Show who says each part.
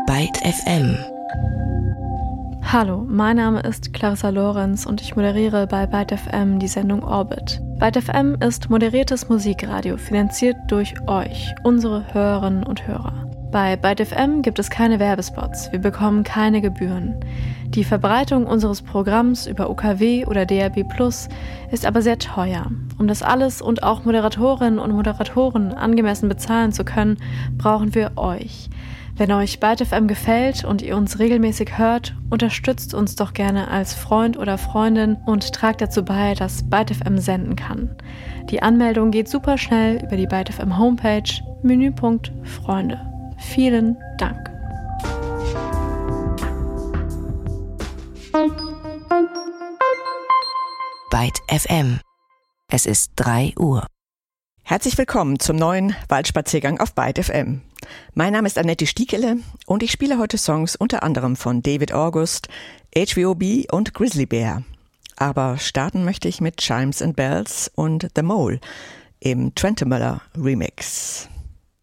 Speaker 1: Byte FM.
Speaker 2: Hallo, mein Name ist Clarissa Lorenz und ich moderiere bei Byte FM die Sendung Orbit. Byte FM ist moderiertes Musikradio, finanziert durch euch, unsere Hörerinnen und Hörer. Bei Byte FM gibt es keine Werbespots, wir bekommen keine Gebühren. Die Verbreitung unseres Programms über UKW oder DAB+ ist aber sehr teuer. Um das alles und auch Moderatorinnen und Moderatoren angemessen bezahlen zu können, brauchen wir euch. Wenn euch Byte FM gefällt und ihr uns regelmäßig hört, unterstützt uns doch gerne als Freund oder Freundin und tragt dazu bei, dass Byte FM senden kann. Die Anmeldung geht super schnell über die Byte FM Homepage, Menüpunkt Freunde. Vielen Dank.
Speaker 1: Byte FM. Es ist 3 Uhr.
Speaker 3: Herzlich willkommen zum neuen Waldspaziergang auf Byte FM. Mein Name ist Annette Stiekele und ich spiele heute Songs unter anderem von David August, HVOB und Grizzly Bear. Aber starten möchte ich mit Chimes and Bells und The Mole im Trentemøller Remix.